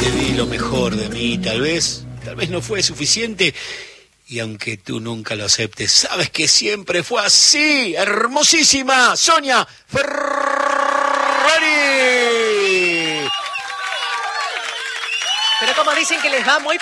te di lo mejor de mí, tal vez no fue suficiente. Y aunque tú nunca lo aceptes, sabes que siempre fue así. Hermosísima Sonia Ferrari. Pero como dicen que les va muy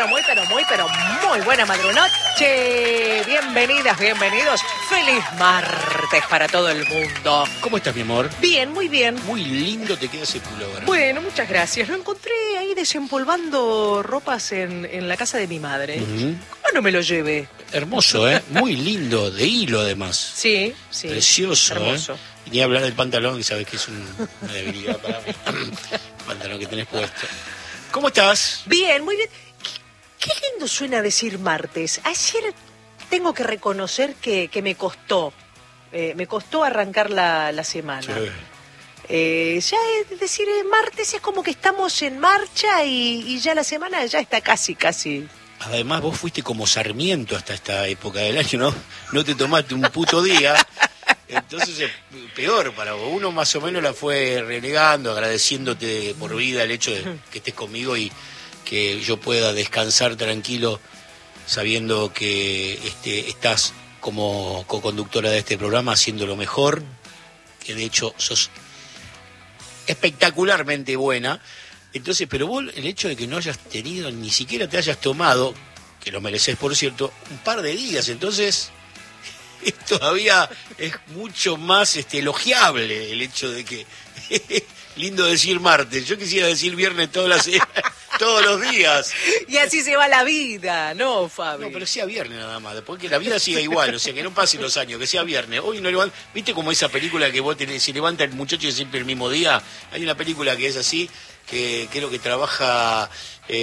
buena madrunoche. Bienvenidas, bienvenidos. Feliz martes para todo el mundo. ¿Cómo estás, mi amor? Bien, muy bien. Muy lindo te queda ese pullover. Bueno, muchas gracias. Lo encontré ahí desempolvando ropas en la casa de mi madre. ¿Cómo no me lo llevé? Hermoso, ¿eh? Muy lindo, de hilo además. Sí, sí. Precioso, hermoso. Y ni hablar del pantalón, que sabes que es una debilidad para mí. El pantalón que tenés puesto. ¿Cómo estás? Bien, muy bien. Qué lindo suena decir martes. Ayer tengo que reconocer que me costó. Me costó arrancar la semana. Sí. Ya es decir, martes es como que estamos en marcha y ya la semana ya está casi. Además, vos fuiste como Sarmiento hasta esta época del año, ¿no? No te tomaste un puto día. Entonces es peor para vos. Uno más o menos la fue relegando, agradeciéndote por vida el hecho de que estés conmigo y que yo pueda descansar tranquilo sabiendo que estás como co-conductora de este programa haciendo lo mejor, que de hecho sos espectacularmente buena. Entonces, pero vos, el hecho de que no hayas tenido, ni siquiera te hayas tomado, que lo mereces por cierto, un par de días, entonces todavía es mucho más elogiable el hecho de que lindo decir martes, yo quisiera decir viernes todos los días. Y así se va la vida, ¿no, Fabi? No, pero sea viernes nada más, después que la vida siga igual, o sea, que no pasen los años, que sea viernes. Hoy no levanta, ¿viste como esa película que vos se levanta el muchacho siempre el mismo día? Hay una película que es así, que creo que trabaja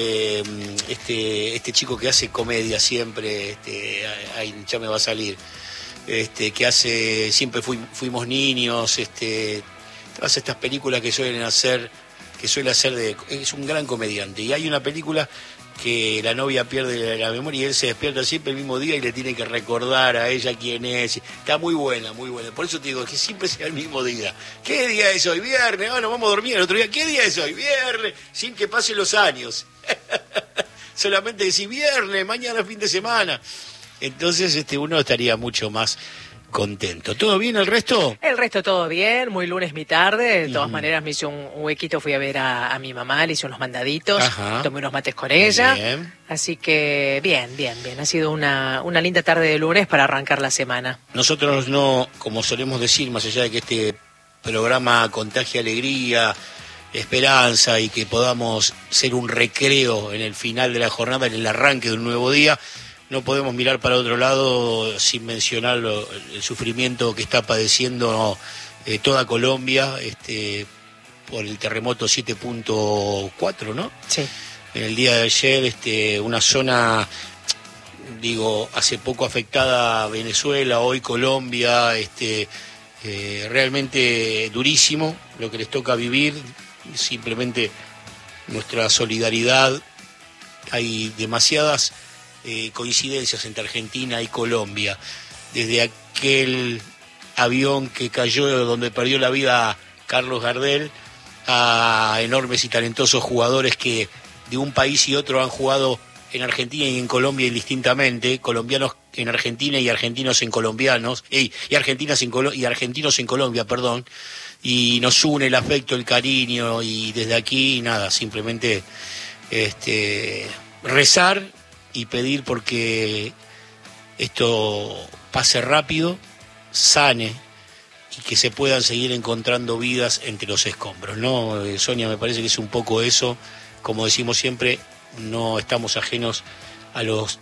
este chico que hace comedia siempre, ahí ya me va a salir. Que hace siempre fuimos niños, todas estas películas que suele hacer es un gran comediante. Y hay una película que la novia pierde la memoria y él se despierta siempre el mismo día y le tiene que recordar a ella quién es. Está muy buena, muy buena. Por eso te digo que siempre sea el mismo día. ¿Qué día es hoy? Viernes. Bueno, vamos a dormir el otro día. ¿Qué día es hoy? Viernes. Sin que pasen los años. Solamente decir viernes, mañana fin de semana. Entonces uno estaría mucho más contento. ¿Todo bien el resto? El resto todo bien, muy lunes mi tarde. De todas maneras me hice un huequito, fui a ver a mi mamá, le hice unos mandaditos, tomé unos mates con ella. Bien. Así que bien. Ha sido una linda tarde de lunes para arrancar la semana. Nosotros no, como solemos decir, más allá de que este programa contagie alegría, esperanza y que podamos ser un recreo en el final de la jornada, en el arranque de un nuevo día, no podemos mirar para otro lado sin mencionar el sufrimiento que está padeciendo toda Colombia por el terremoto 7.4, ¿no? Sí. En el día de ayer, una zona, hace poco afectada a Venezuela, hoy Colombia, realmente durísimo lo que les toca vivir, simplemente nuestra solidaridad. Hay demasiadas coincidencias entre Argentina y Colombia, desde aquel avión que cayó donde perdió la vida Carlos Gardel a enormes y talentosos jugadores que de un país y otro han jugado en Argentina y en Colombia indistintamente, colombianos en Argentina y argentinos en colombianos, y argentinos en Colombia, perdón, y nos une el afecto, el cariño, y desde aquí nada, simplemente rezar y pedir porque esto pase rápido, sane y que se puedan seguir encontrando vidas entre los escombros, ¿no? Sonia, me parece que es un poco eso. Como decimos siempre, no estamos ajenos a los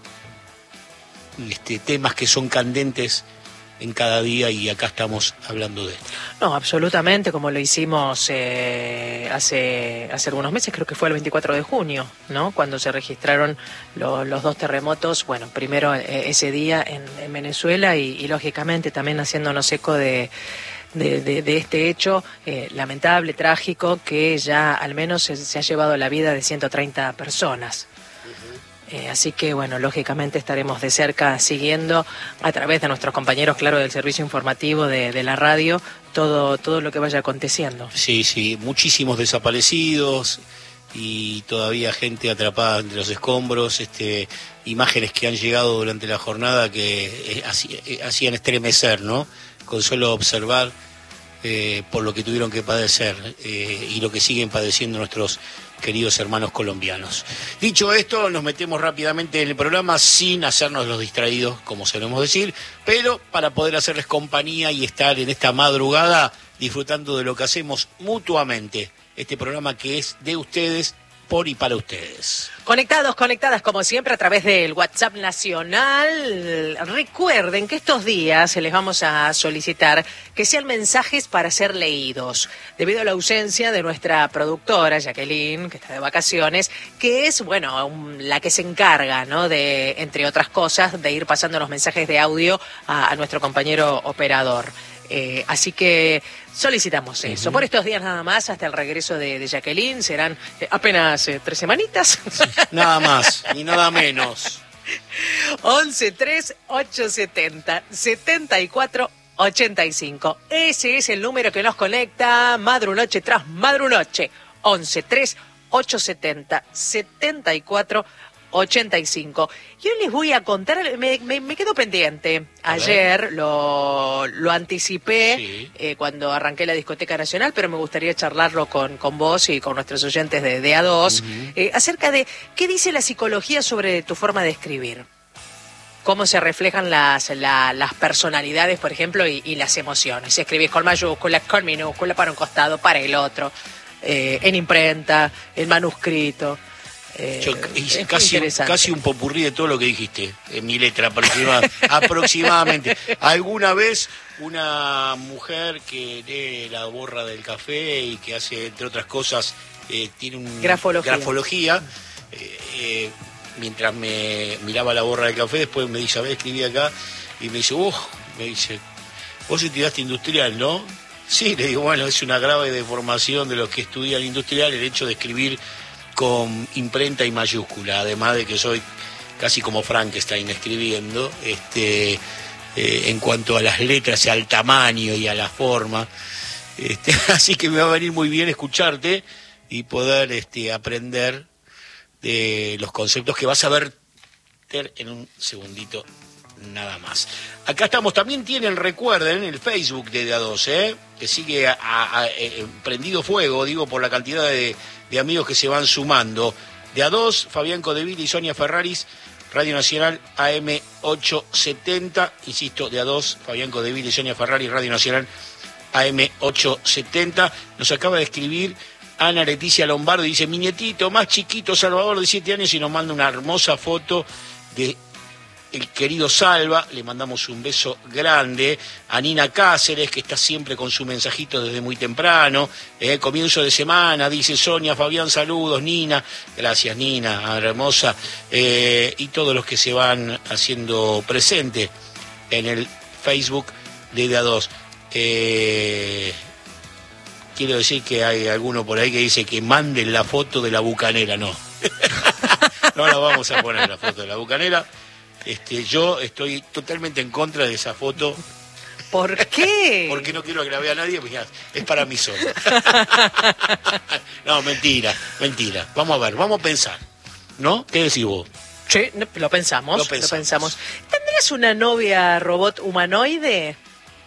temas que son candentes en cada día y acá estamos hablando de esto. No, absolutamente, como lo hicimos hace algunos meses, creo que fue el 24 de junio, ¿no? Cuando se registraron los dos terremotos, bueno, primero ese día en Venezuela y lógicamente también haciéndonos eco de este hecho lamentable, trágico, que ya al menos se ha llevado la vida de 130 personas. Así que, bueno, lógicamente estaremos de cerca siguiendo a través de nuestros compañeros, claro, del servicio informativo de la radio, todo lo que vaya aconteciendo. Sí, muchísimos desaparecidos, y todavía gente atrapada entre los escombros, imágenes que han llegado durante la jornada que hacían estremecer, ¿no? Con solo observar por lo que tuvieron que padecer y lo que siguen padeciendo nuestros queridos hermanos colombianos. Dicho esto, nos metemos rápidamente en el programa sin hacernos los distraídos, como solemos decir, pero para poder hacerles compañía y estar en esta madrugada disfrutando de lo que hacemos mutuamente. Este programa que es de ustedes, por y para ustedes. Conectados, conectadas como siempre a través del WhatsApp nacional. Recuerden que estos días les vamos a solicitar que sean mensajes para ser leídos. Debido a la ausencia de nuestra productora, Jacqueline, que está de vacaciones, que es, bueno, la que se encarga, ¿no? De, entre otras cosas, de ir pasando los mensajes de audio a nuestro compañero operador. Así que solicitamos eso. Por estos días nada más, hasta el regreso de Jacqueline, serán apenas 3 semanitas. Nada más, ni nada menos. 11-3-870-74-85. Ese es el número que nos conecta Madrunoche tras Madrunoche. 11-3-870-74-85. Y hoy les voy a contar, me quedo pendiente. Ayer lo anticipé, sí, cuando arranqué la Discoteca Nacional, pero me gustaría charlarlo con vos y con nuestros oyentes de A2, acerca de qué dice la psicología sobre tu forma de escribir. Cómo se reflejan las personalidades, por ejemplo, y las emociones. Si escribís con mayúsculas, con minúsculas, para un costado, para el otro, en imprenta, en manuscrito. Hice casi un popurrí de todo lo que dijiste en mi letra aproximadamente. Alguna vez una mujer que lee la borra del café y que hace, entre otras cosas, tiene un grafología, mientras me miraba la borra del café, después me dice, a ver, escribí acá, y me dice, vos estudiaste industrial, ¿no? Sí, le digo, bueno, es una grave deformación de los que estudian industrial el hecho de escribir con imprenta y mayúscula, además de que soy casi como Frankenstein escribiendo, en cuanto a las letras y al tamaño y a la forma, así que me va a venir muy bien escucharte y poder aprender de los conceptos que vas a ver en un segundito nada más. Acá estamos, también recuerden, el Facebook de A2, que sigue prendido fuego, digo, por la cantidad de amigos que se van sumando. De A2, Fabián Codeville y Sonia Ferraris, Radio Nacional AM 870, insisto, de A2, Fabián Codeville y Sonia Ferraris, Radio Nacional AM 870. Nos acaba de escribir Ana Leticia Lombardo y dice, mi nietito más chiquito, Salvador, de 7 años, y nos manda una hermosa foto de el querido Salva. Le mandamos un beso grande. A Nina Cáceres, que está siempre con su mensajito desde muy temprano. Comienzo de semana, dice Sonia, Fabián, saludos, Nina. Gracias, Nina, hermosa. Y todos los que se van haciendo presente en el Facebook de A2. Quiero decir que hay alguno por ahí que dice que manden la foto de la bucanera. No. No la vamos a poner, la foto de la bucanera. Yo estoy totalmente en contra de esa foto. ¿Por qué? Porque no quiero agravar a nadie, pues es para mí solo. No, mentira. Vamos a ver, vamos a pensar, ¿no? ¿Qué decís vos? Sí, lo pensamos. ¿Tendrías una novia robot humanoide?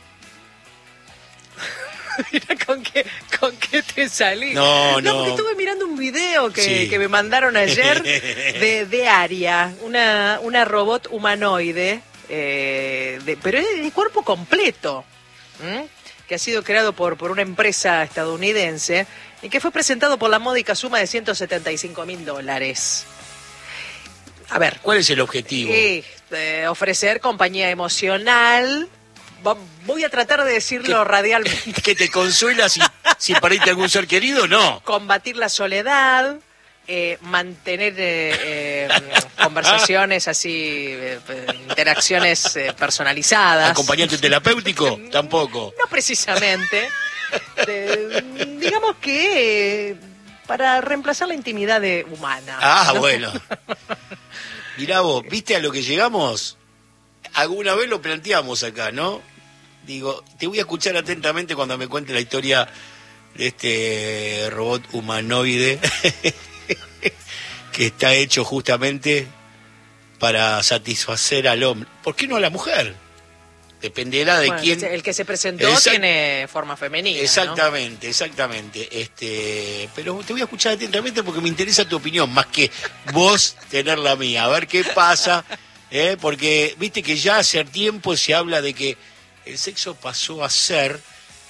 Mira con qué te salí. No. Porque estuve mirando un video que me mandaron ayer de Aria, una robot humanoide, pero es de cuerpo completo, que ha sido creado por una empresa estadounidense y que fue presentado por la módica suma de $175,000. A ver. ¿Cuál es el objetivo? Ofrecer compañía emocional. Voy a tratar de decirlo radialmente. ¿Que te consuela si perdiste algún ser querido? No. Combatir la soledad, mantener conversaciones así, interacciones personalizadas. ¿Acompañante terapéutico? Tampoco. No precisamente. Digamos que para reemplazar la intimidad humana. ¿No? Bueno. Mirá vos, ¿viste a lo que llegamos? Alguna vez lo planteamos acá, ¿no? Digo, te voy a escuchar atentamente cuando me cuente la historia de este robot humanoide. que está hecho justamente para satisfacer al hombre. ¿Por qué no a la mujer? Dependerá de quién. El que se presentó tiene forma femenina. Exactamente, ¿no? Exactamente. Pero te voy a escuchar atentamente porque me interesa tu opinión, más que vos tener la mía. A ver qué pasa, porque viste que ya hace tiempo se habla de que el sexo pasó a ser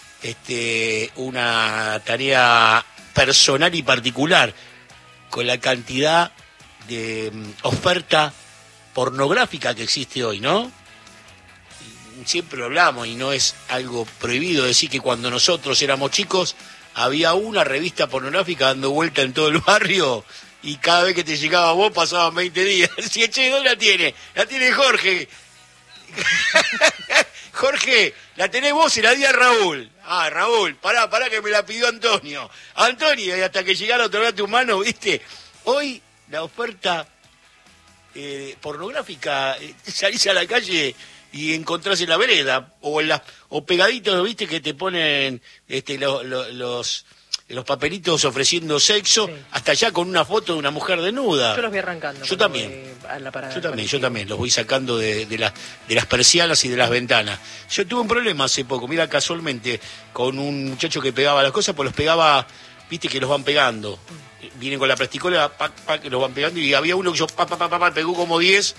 una tarea personal y particular, con la cantidad de oferta pornográfica que existe hoy, ¿no? Siempre lo hablamos y no es algo prohibido decir que cuando nosotros éramos chicos había una revista pornográfica dando vuelta en todo el barrio y cada vez que te llegaba vos pasaban 20 días. Si che, ¿dónde la tiene? La tiene Jorge. Jorge, la tenés vos y la di a Raúl. Ah, Raúl, pará que me la pidió Antonio. Antonio, y hasta que llegara a otorgar tu mano, ¿viste? Hoy la oferta pornográfica, salís a la calle y encontrás en la vereda o pegaditos, ¿viste? Que te ponen los papelitos ofreciendo sexo, sí, hasta allá con una foto de una mujer desnuda. Yo los voy arrancando. Yo también. Yo también los voy sacando de las persianas y de las ventanas. Yo tuve un problema hace poco, mira, casualmente, con un muchacho que pegaba las cosas, pues los pegaba, viste que los van pegando. Vienen con la plasticola, que los van pegando, y había uno que yo pegó como 10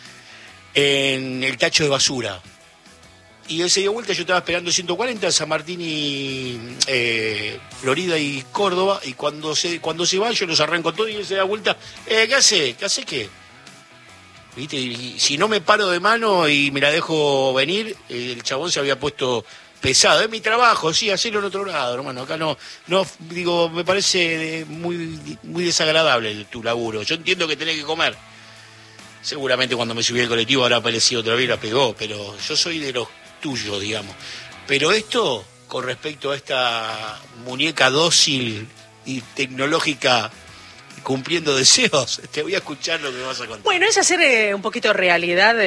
en el tacho de basura. Y él se dio vuelta, yo estaba esperando 140 en San Martín y Florida y Córdoba, y cuando se va yo los arranco todo y él se da vuelta. ¿Qué hace? ¿Qué hace qué? ¿Viste? Y si no me paro de mano y me la dejo venir, el chabón se había puesto pesado. Es mi trabajo, sí, hacerlo en otro lado, hermano. Acá no digo, me parece muy, muy desagradable tu laburo. Yo entiendo que tenés que comer. Seguramente cuando me subí al colectivo habrá aparecido otra vez y la pegó, pero yo soy de los tuyos, digamos. Pero esto, con respecto a esta muñeca dócil y tecnológica cumpliendo deseos, te voy a escuchar lo que vas a contar. Bueno, es hacer un poquito realidad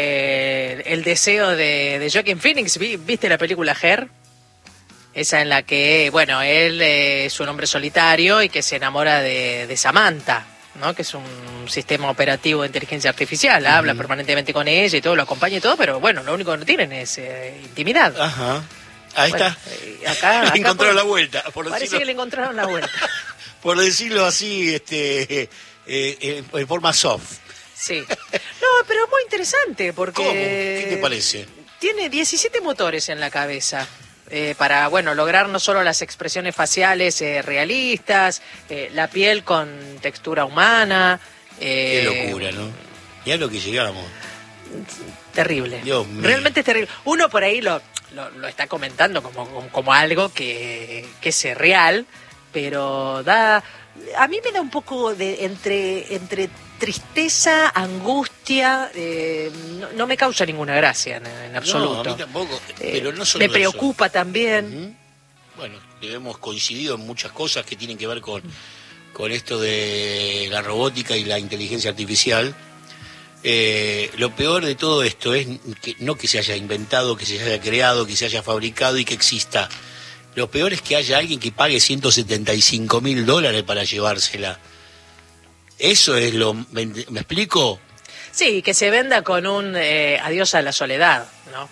el deseo de Joaquin Phoenix. ¿Viste la película Her? Esa en la que, bueno, él es un hombre solitario y que se enamora de Samantha, ¿no? Que es un sistema operativo de inteligencia artificial, habla permanentemente con ella y todo, lo acompaña y todo, pero bueno, lo único que no tienen es intimidad. Ajá. Ahí está. Acá le encontraron la vuelta. Parece que le encontraron la vuelta. Por decirlo así, en forma soft. Sí. No, pero muy interesante porque... ¿Cómo? ¿Qué te parece? Tiene 17 motores en la cabeza. Para, bueno, lograr no solo las expresiones faciales realistas, la piel con textura humana. Qué locura, ¿no? Mirá lo que llegamos. Terrible. Dios mío. Realmente es terrible. Uno por ahí lo está comentando como algo que es real, pero a mí me da un poco de entre tristeza, angustia, no me causa ninguna gracia en absoluto. No, a mí tampoco, pero no solo me preocupa eso. También. Bueno, hemos coincidido en muchas cosas que tienen que ver con esto de la robótica y la inteligencia artificial. Lo peor de todo esto es que no que se haya inventado, que se haya creado, que se haya fabricado y que exista. Lo peor es que haya alguien que pague $175.000 para llevársela. Eso es ¿me explico? Sí, que se venda con un adiós a la soledad, ¿no?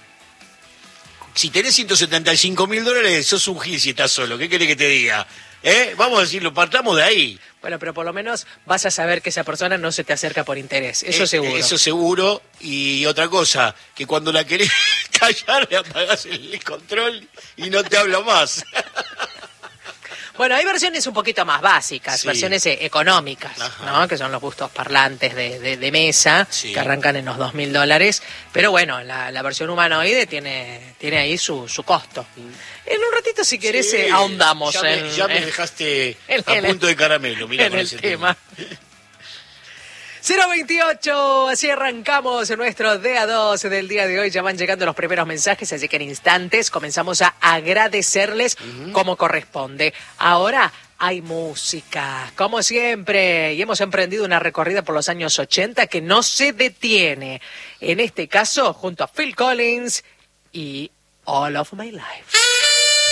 Si tenés $175.000, sos un gil si estás solo. ¿Qué querés que te diga? Vamos a decirlo, partamos de ahí. Bueno, pero por lo menos vas a saber que esa persona no se te acerca por interés. Eso seguro. Eso seguro. Y otra cosa, que cuando la querés callar, le apagás el control y no te hablo más. Bueno, hay versiones un poquito más básicas, sí, versiones económicas, ajá, ¿no? Que son los bustos parlantes de mesa, sí, que arrancan en los $2.000. Pero bueno, la versión humanoide tiene ahí su costo. En un ratito, si querés, sí, ahondamos ya me dejaste a punto de caramelo, mirá, en el tema. 028, así arrancamos nuestro DA2 del día de hoy. Ya van llegando los primeros mensajes, así que en instantes comenzamos a agradecerles como corresponde. Ahora hay música, como siempre, y hemos emprendido una recorrida por los años 80 que no se detiene. En este caso, junto a Phil Collins y All of My Life.